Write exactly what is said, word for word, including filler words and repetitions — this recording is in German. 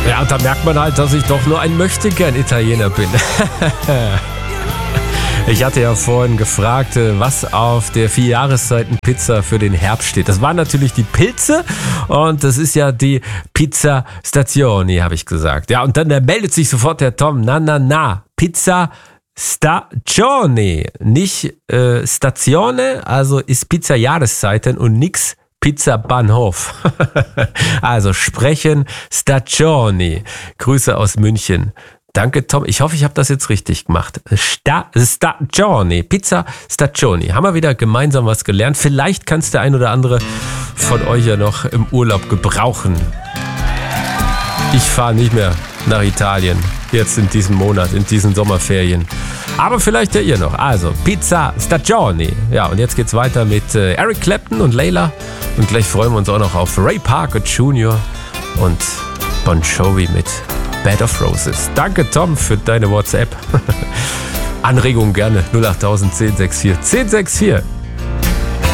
Ja, und da merkt man halt, dass ich doch nur ein Möchtegern-Italiener bin. Ich hatte ja vorhin gefragt, was auf der vier Jahreszeiten-Pizza für den Herbst steht. Das waren natürlich die Pilze und das ist ja die Pizza Stazioni, habe ich gesagt. Ja, und dann da meldet sich sofort der Tom. Na, na, na, Pizza Stagione, nicht äh, Stazione, also ist Pizza Jahreszeiten und nix Pizza Bahnhof. Also sprechen Stagioni. Grüße aus München. Danke, Tom. Ich hoffe, ich habe das jetzt richtig gemacht. Sta- Stagioni, Pizza Stagioni. Haben wir wieder gemeinsam was gelernt. Vielleicht kann es der ein oder andere von euch ja noch im Urlaub gebrauchen. Ich fahre nicht mehr nach Italien. Jetzt in diesem Monat, in diesen Sommerferien. Aber vielleicht ja ihr noch. Also, Pizza Stagioni. Ja, und jetzt geht's weiter mit äh, Eric Clapton und Layla. Und gleich freuen wir uns auch noch auf Ray Parker Junior und Bon Jovi mit Bed of Roses. Danke, Tom, für deine WhatsApp. Anregungen gerne. null acht null null eins null sechs vier eins null sechs vier.